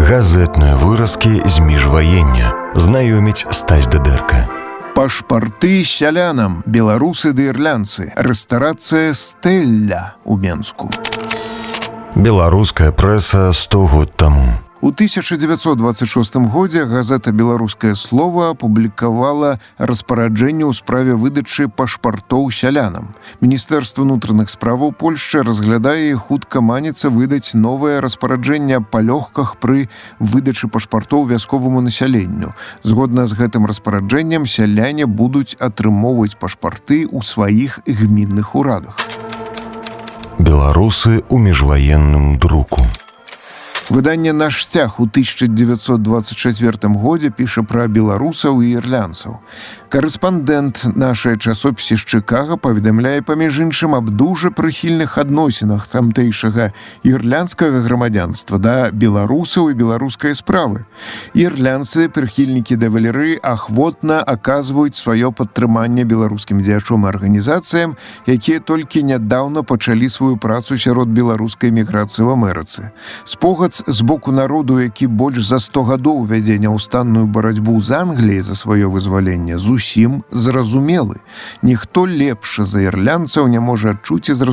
Газетныя выразкі з міжваення. Знаёміць Стась Дыдэрка. Пашпарты сялянам, беларусы ды ірландцы. Рэстарацыя «Стэлля» у Менску. Беларуская прэса 100 год таму. У 1926 годзе газета «Беларускае слово» апублікавала распараджэнне ў справе выдачы пашпартоў сялянам. Міністэрства ўнутраных справаў Польшчы разглядае і хутка маніцца выдаць новае распараджэнне аб палёгках пры выдачы пашпартоў вясковаму насяленню. Згодна з гэтым распараджэннем сяляне будуць атрымоўваць пашпарты ў сваіх гмінных урадах. Беларусы ў міжваенным друку. Выданне «Наш сцяг» у 1924 годзе піша пра беларусаў і ірландцаў. Карэспандэнт нашай часопісе з Чыкага паведамляе паміж іншым аб дужа прыхільных адносінах тамтэйшага ірландскага грамадзянства да беларусаў і беларускай справы. Ірландцы, прыхільнікі да валеры, ахвотна аказваюць сваё падтрыманне беларускім дзеячом і арганізацыям, якія толькі нядаўна пачалі сваю працу сярод беларускай міграцыі ў Амерыцы. Спогад з боку народу, які больш за 100 гадоў вядзе няўстанную барацьбу з Англіяй за сваё вызваленне, зусім зразумелы. Ніхто лепш за ірландцаў не можа адчуць і зразумець